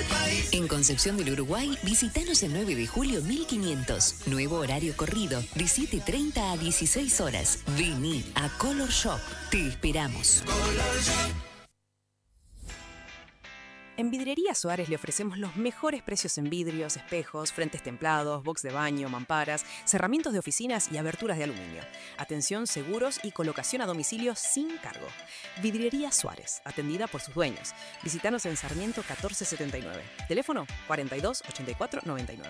En Concepción del Uruguay, visítanos el 9 de julio 1500. Nuevo horario corrido, de 7:30 a 16 horas. Vení a Color Shop. Te esperamos. En Vidriería Suárez le ofrecemos los mejores precios en vidrios, espejos, frentes templados, box de baño, mamparas, cerramientos de oficinas y aberturas de aluminio. Atención, seguros y colocación a domicilio sin cargo. Vidriería Suárez, atendida por sus dueños. Visítanos en Sarmiento 1479. Teléfono 42 84 99.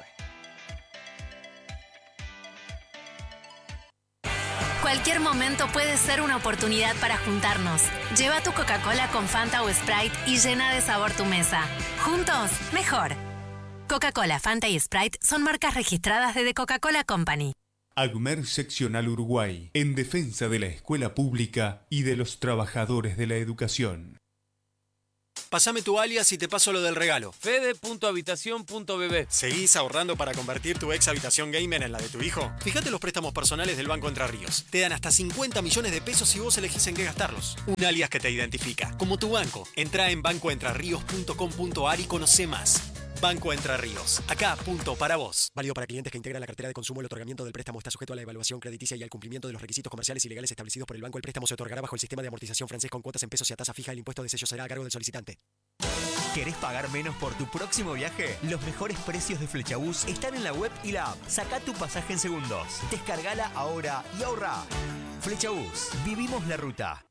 Cualquier momento puede ser una oportunidad para juntarnos. Lleva tu Coca-Cola con Fanta o Sprite y llena de sabor tu mesa. Juntos, mejor. Coca-Cola, Fanta y Sprite son marcas registradas de The Coca-Cola Company. AGMER Seccional Uruguay, en defensa de la escuela pública y de los trabajadores de la educación. Pásame tu alias y te paso lo del regalo. Fede.habitación.bb. ¿Seguís ahorrando para convertir tu ex habitación gamer en la de tu hijo? Fíjate los préstamos personales del Banco Entre Ríos. Te dan hasta 50 millones de pesos si vos elegís en qué gastarlos. Un alias que te identifica, como tu banco. Entrá en bancoentrerríos.com.ar y conocé más. Banco Entre Ríos. Acá, punto para vos. Válido para clientes que integran la cartera de consumo. El otorgamiento del préstamo está sujeto a la evaluación crediticia y al cumplimiento de los requisitos comerciales y legales establecidos por el banco. El préstamo se otorgará bajo el sistema de amortización francés con cuotas en pesos y a tasa fija. El impuesto de sello será a cargo del solicitante. ¿Querés pagar menos por tu próximo viaje? Los mejores precios de Flechabús están en la web y la app. Sacá tu pasaje en segundos. Descargala ahora y ahorrá. Flechabús. Vivimos la ruta.